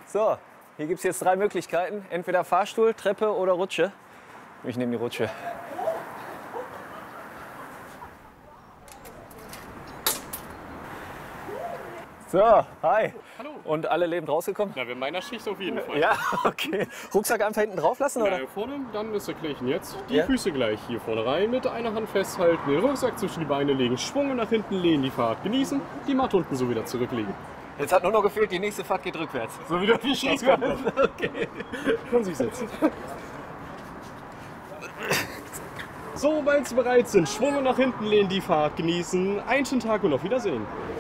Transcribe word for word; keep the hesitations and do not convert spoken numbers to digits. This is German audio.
So, hier gibt es jetzt drei Möglichkeiten. Entweder Fahrstuhl, Treppe oder Rutsche. Ich nehme die Rutsche. So, hi. Hallo. Und alle lebend rausgekommen? Na, in meiner Schicht auf jeden Fall. Ja, okay. Rucksack einfach hinten drauf lassen, Na, oder? hier vorne, dann ist erkläre ich Ihnen jetzt. Die Ja. Füße gleich hier vorne rein, mit einer Hand festhalten, den Rucksack zwischen die Beine legen, Schwung und nach hinten lehnen, die Fahrt genießen, die Matte unten so wieder zurücklegen. Jetzt hat nur noch gefehlt, die nächste Fahrt geht rückwärts. So wie du die Ski kommt kannst. Okay. Können Sie sich setzen. So, weil Sie bereit sind, Schwung und nach hinten lehnen, die Fahrt genießen. Einen schönen Tag und auf Wiedersehen.